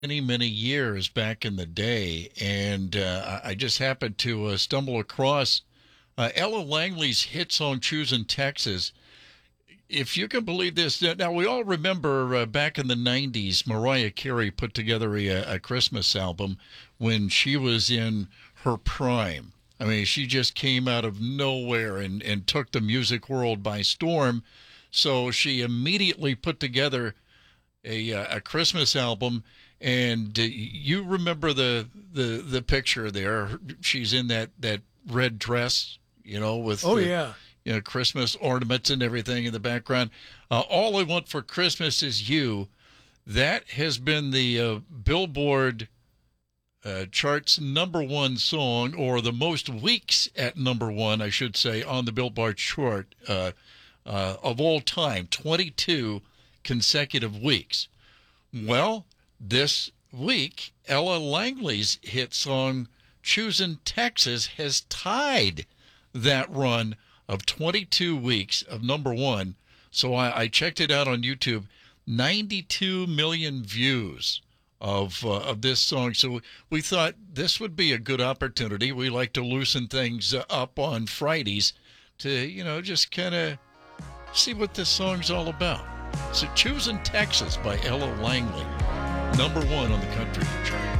many years back in the day, and I just happened to stumble across Ella Langley's hit song "Choosing Texas." If you can believe this, now we all remember back in the '90s, Mariah Carey put together a Christmas album when she was in her prime. I mean, she just came out of nowhere and took the music world by storm. So she immediately put together a Christmas album, and you remember the picture there. She's in that red dress, with Oh the yeah. Christmas ornaments and everything in the background. All I Want for Christmas Is You. That has been the Billboard charts number one song, or the most weeks at number one, I should say, on the Billboard chart of all time, 22 consecutive weeks. Well, this week, Ella Langley's hit song, Choosing Texas, has tied that run of 22 weeks of number one. So I checked it out on YouTube, 92 million views of this song. So we thought this would be a good opportunity. We like to loosen things up on Fridays to, just kind of see what this song's all about. So Choosing Texas by Ella Langley, number one on the country chart.